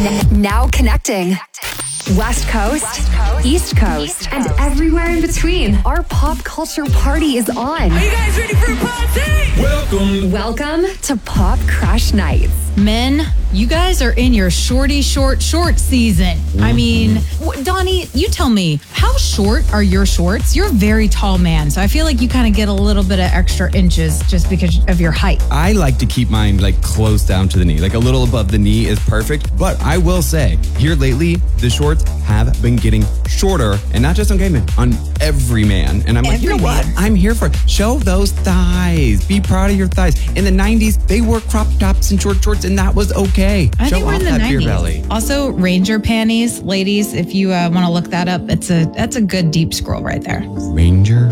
Now connecting. West Coast, East Coast, and everywhere in between. Our pop culture party is on. Are you guys ready for a party? Welcome to Pop Crush Nights. Men, you guys are in your short season. I mean, Donnie, you tell me, how short are your shorts? You're a very tall man, so I feel like you kind of get a little bit of extra inches just because of your height. I like to keep mine like close down to the knee, like a little above the knee is perfect. But I will say, here lately, the shorts have been getting shorter, and not just on gay men, on every man. And I'm like, you know what? I'm here for it. Show those thighs. Be proud of your thighs. In the 90s, they wore crop tops and short shorts, and that was okay. I think Show we're off in the that 90s. beer belly. Also, Ranger panties, ladies, if you want to look that up, that's a good deep scroll right there. Ranger